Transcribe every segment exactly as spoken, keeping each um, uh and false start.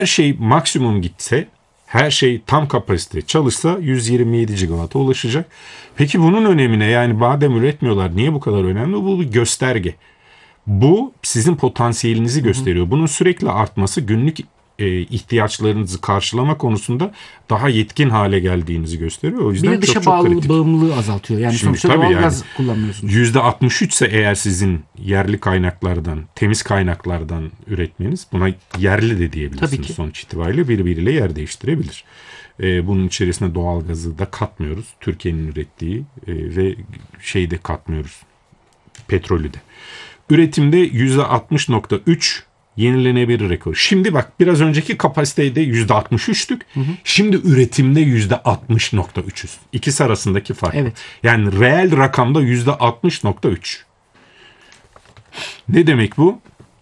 her şey maksimum gitse, her şey tam kapasite çalışsa yüz yirmi yedi gigawata ulaşacak. Peki bunun önemine, yani madem üretmiyorlar niye bu kadar önemli? Bu bir gösterge. Bu sizin potansiyelinizi gösteriyor. Bunun sürekli artması günlük e, ihtiyaçlarınızı karşılama konusunda daha yetkin hale geldiğinizi gösteriyor. O yüzden bir de dışa çok çok bağlı, kritik. bağımlılığı azaltıyor. Yani Şimdi sonuçta doğalgaz yani, kullanmıyorsunuz. yüzde altmış üç ise eğer sizin yerli kaynaklardan, temiz kaynaklardan üretmeniz, buna yerli de diyebilirsiniz sonuç itibariyle, birbiriyle yer değiştirebilir. Ee, bunun içerisine doğalgazı da katmıyoruz. Türkiye'nin ürettiği e, ve şeyi de katmıyoruz. Petrolü de. Üretimde yüzde altmış nokta üç yenilenebilir rekor. Şimdi bak, biraz önceki kapasitede yüzde altmış üçtük. Hı hı. Şimdi üretimde yüzde altmış nokta üçüz. İkisi arasındaki fark. Evet. Yani reel rakamda yüzde altmış nokta üç. Ne demek bu?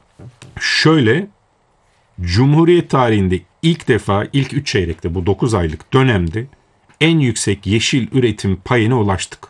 Şöyle, Cumhuriyet tarihinde ilk defa ilk üç çeyrekte, bu dokuz aylık dönemde en yüksek yeşil üretim payına ulaştık.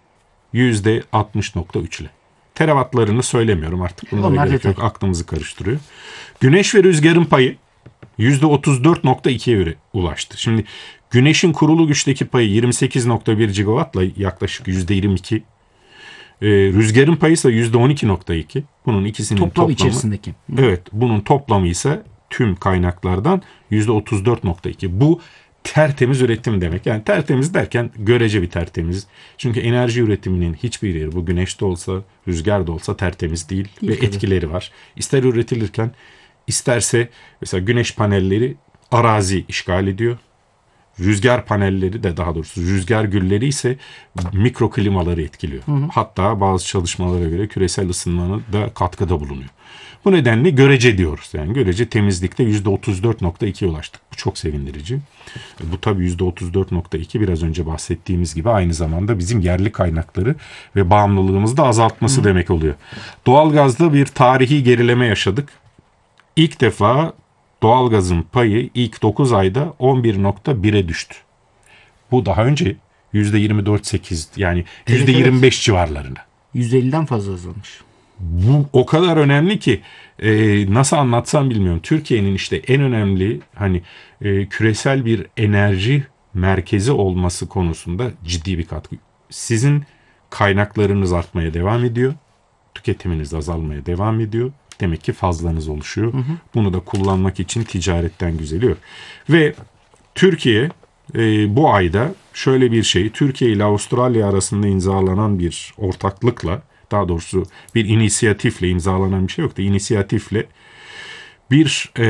yüzde altmış nokta üç ile. Terawattlarını söylemiyorum artık. Bunlara Onlar gerek detay. yok. Aklımızı karıştırıyor. Güneş ve rüzgarın payı yüzde otuz dört nokta ikiye ulaştı. Şimdi güneşin kurulu güçteki payı yirmi sekiz nokta bir gigawattla yaklaşık yüzde yirmi iki. Ee, rüzgarın payı ise yüzde on iki nokta iki. Bunun ikisinin Toplam toplamı. içerisindeki. Evet, bunun toplamı ise tüm kaynaklardan yüzde otuz dört nokta iki. Bu tertemiz üretim demek. Yani tertemiz derken görece bir tertemiz. Çünkü enerji üretiminin hiçbir yeri, bu güneşte olsa, rüzgarda olsa tertemiz değil, değil ve tabii. Etkileri var. İster üretilirken, isterse mesela güneş panelleri arazi işgal ediyor. Rüzgar panelleri de, daha doğrusu rüzgar gülleri ise mikro klimaları etkiliyor. Hı hı. Hatta bazı çalışmalara göre küresel ısınmanın da katkıda bulunuyor. Bu nedenle görece diyoruz. Yani görece temizlikte yüzde otuz dört nokta ikiye ulaştık. Bu çok sevindirici. Bu tabii yüzde otuz dört nokta iki biraz önce bahsettiğimiz gibi aynı zamanda bizim yerli kaynakları ve bağımlılığımızı da azaltması Hı. demek oluyor. Doğalgazda bir tarihi gerileme yaşadık. İlk defa doğalgazın payı ilk dokuz ayda on bir nokta bire düştü. Bu daha önce yüzde yirmi dört nokta sekiz, yani yüzde yirmi beş evet. civarlarına. yüzde elliden fazla azalmış. Bu o kadar önemli ki e, nasıl anlatsam bilmiyorum. Türkiye'nin işte en önemli hani e, küresel bir enerji merkezi olması konusunda ciddi bir katkı. Sizin kaynaklarınız artmaya devam ediyor. Tüketiminiz azalmaya devam ediyor. Demek ki fazlanız oluşuyor. Hı hı. Bunu da kullanmak için ticaretten güzeli yok. Ve Türkiye e, bu ayda şöyle bir şey, Türkiye ile Avustralya arasında imzalanan bir ortaklıkla, daha doğrusu bir inisiyatifle, imzalanan bir şey yoktu. İnisiyatifle bir e,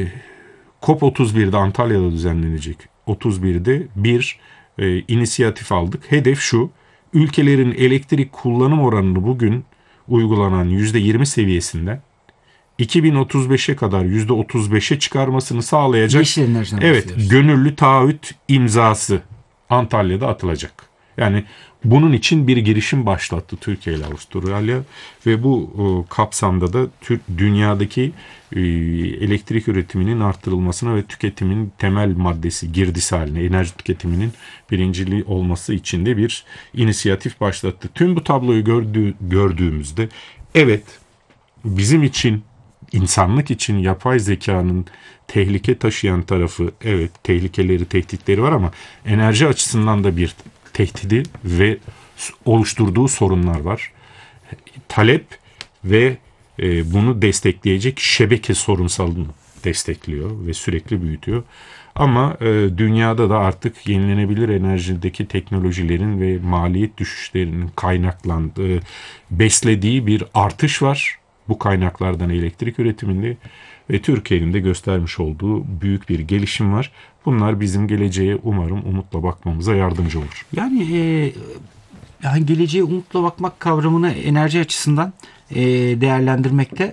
COP otuz birde Antalya'da düzenlenecek otuz birde bir e, inisiyatif aldık. Hedef şu: ülkelerin elektrik kullanım oranını bugün uygulanan yüzde yirmi seviyesinden iki bin otuz beşe kadar yüzde otuz beşe çıkarmasını sağlayacak. Yeşil enerjiden evet, bahsediyoruz. Gönüllü taahhüt imzası Antalya'da atılacak. Yani bunun için bir girişim başlattı Türkiye ile Avustralya ve bu e, kapsamda da Türk dünyadaki e, elektrik üretiminin arttırılmasına ve tüketimin temel maddesi, girdisi haline, enerji tüketiminin birinciliği olması için de bir inisiyatif başlattı. Tüm bu tabloyu gördüğü, gördüğümüzde evet, bizim için, insanlık için yapay zekanın tehlike taşıyan tarafı, evet, tehlikeleri, tehditleri var ama enerji açısından da bir tehdidi ve oluşturduğu sorunlar var. Talep ve e, bunu destekleyecek şebeke sorunsalını destekliyor ve sürekli büyütüyor. Ama e, dünyada da artık yenilenebilir enerjideki teknolojilerin ve maliyet düşüşlerinin kaynaklandığı, beslediği bir artış var. Bu kaynaklardan elektrik üretiminde ve Türkiye'nin de göstermiş olduğu büyük bir gelişim var. Bunlar bizim geleceğe umarım umutla bakmamıza yardımcı olur. Yani, e, yani geleceğe umutla bakmak kavramını enerji açısından e, değerlendirmekte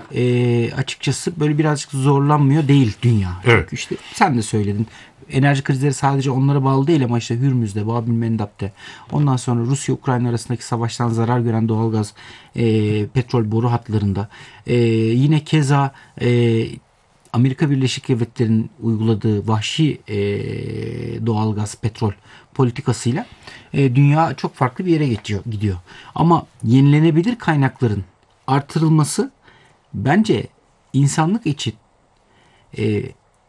e, açıkçası böyle birazcık zorlanmıyor değil dünya. Evet. Çünkü işte sen de söyledin. Enerji krizleri sadece onlara bağlı değil ama işte Hürmüz'de, Babil Mendeb'de, ondan sonra Rusya-Ukrayna arasındaki savaştan zarar gören doğalgaz, e, petrol boru hatlarında, e, yine keza e, Amerika Birleşik Devletleri'nin uyguladığı vahşi e, doğalgaz, petrol politikasıyla e, dünya çok farklı bir yere geçiyor, gidiyor. Ama yenilenebilir kaynakların artırılması bence insanlık için e,